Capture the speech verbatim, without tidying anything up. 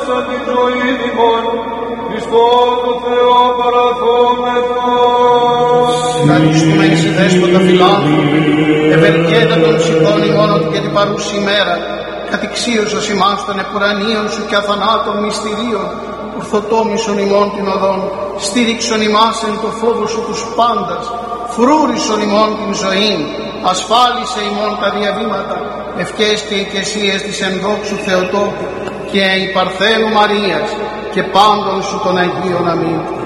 μέσα την ζωή ημών, Χριστό το Θεό παραθόμεθα. Ευχαριστούμε εις δέσποτα φιλάνθρωπε, ευεργέτα των ψυχών ημών και την παρούση ημέρα, κατηξίωσος ημάς των επουρανίων σου και αθανάτων μυστηρίων, ορθοτόμησον ημών την οδόν, στήριξον ημάς εν το φόβο σου τους πάντας, φρούρισον ημών την ζωήν, ασφάλισε ημών τα διαβήματα, ευχές και οικεσίες της ενδόξου Θεοτόκου και η Παρθένου Μαρίας και πάντων σου των Αγίων. Αμήν.